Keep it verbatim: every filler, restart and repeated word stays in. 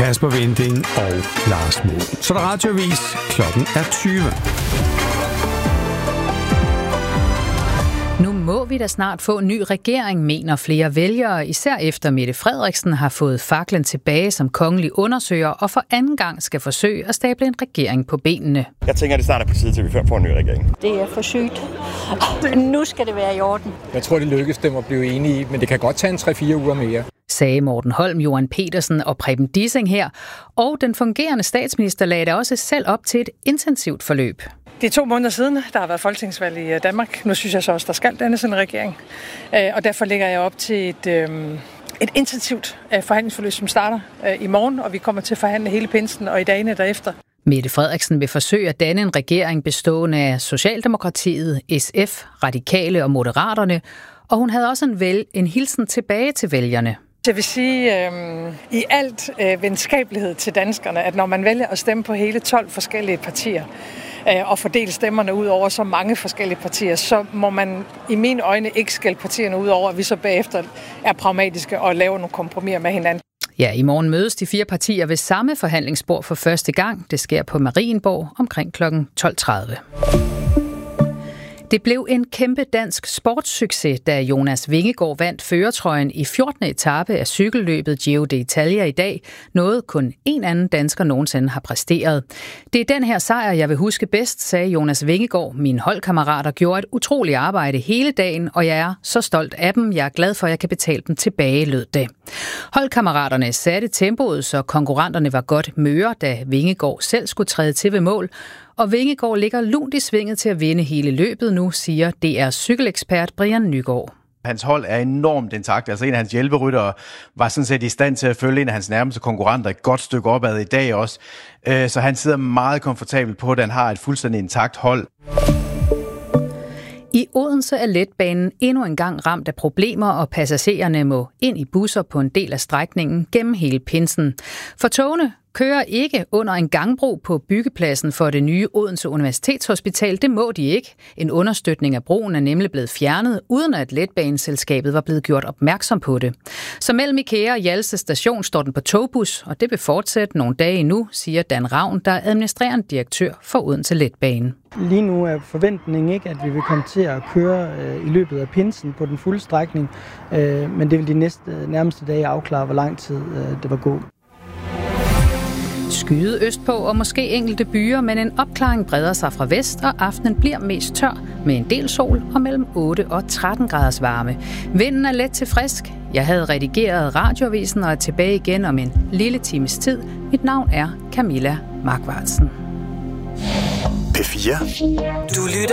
Kasper Winding og Lars Moen. Så der radioavis. Klokken er tyve. Nu må vi da snart få en ny regering, mener flere vælgere, især efter Mette Frederiksen har fået faklen tilbage som kongelig undersøger og for anden gang skal forsøge at stable en regering på benene. Jeg tænker, det snart er på tide til, vi får en ny regering. Det er for sygt. Nu skal det være i orden. Jeg tror, det lykkes dem at blive enige i, men det kan godt tage en tre fire uger mere. Sagde Morten Holm, Johan Petersen og Preben Dissing her. Og den fungerende statsminister lagde da også selv op til et intensivt forløb. Det er to måneder siden, der har været folketingsvalg i Danmark. Nu synes jeg så også, der skal dannes en regering. Og derfor lægger jeg op til et, et intensivt forhandlingsforløb, som starter i morgen, og vi kommer til at forhandle hele pinsen og i dagene derefter. Mette Frederiksen vil forsøge at danne en regering bestående af Socialdemokratiet, S F, Radikale og Moderaterne, og hun havde også en, vel, en hilsen tilbage til vælgerne. Jeg vil sige øh, i alt øh, venskabelighed til danskerne, at når man vælger at stemme på hele tolv forskellige partier øh, og fordele stemmerne ud over så mange forskellige partier, så må man i mine øjne ikke skælde partierne ud over, at vi så bagefter er pragmatiske og laver nogle kompromiser med hinanden. Ja, i morgen mødes de fire partier ved samme forhandlingsbord for første gang. Det sker på Marienborg omkring klokken tolv tredive. Det blev en kæmpe dansk sportssucces, da Jonas Vingegaard vandt førertrøjen i fjortende etape af cykelløbet Giro d'Italia i dag. Noget kun en anden dansker nogensinde har præsteret. Det er den her sejr, jeg vil huske bedst, sagde Jonas Vingegaard. Mine holdkammerater gjorde et utroligt arbejde hele dagen, og jeg er så stolt af dem. Jeg er glad for, at jeg kan betale dem tilbage, lød det. Holdkammeraterne satte tempoet, så konkurrenterne var godt møre, da Vingegaard selv skulle træde til ved mål. Og Vingegaard ligger lunt i svinget til at vinde hele løbet nu, siger D R's cykelekspert Brian Nygaard. Hans hold er enormt intakt. Altså en af hans hjælperyttere var sådan set i stand til at følge en af hans nærmeste konkurrenter et godt stykke opad i dag også. Så han sidder meget komfortabelt på, at han har et fuldstændig intakt hold. I Odense er letbanen endnu engang ramt af problemer, og passagererne må ind i busser på en del af strækningen gennem hele pinsen. For togene kører ikke under en gangbro på byggepladsen for det nye Odense Universitetshospital. Det må de ikke. En understøtning af broen er nemlig blevet fjernet, uden at letbaneselskabet var blevet gjort opmærksom på det. Så mellem IKEA og Hjalse station står den på togbus, og det vil fortsætte nogle dage endnu, siger Dan Ravn, der er administrerende direktør for Odense Letbane. Lige nu er forventningen ikke, at vi vil komme til at køre øh, i løbet af pinsen på den fulde strækning, øh, men det vil de næste, nærmeste dage afklare, hvor lang tid øh, det var gå. Skyet østpå og måske enkelte byer, men en opklaring breder sig fra vest, og aftenen bliver mest tør med en del sol og mellem otte og tretten graders varme. Vinden er let til frisk. Jeg havde redigeret radioavisen og er tilbage igen om en lille times tid. Mit navn er Camilla Markvartsen. P fire. Du lytter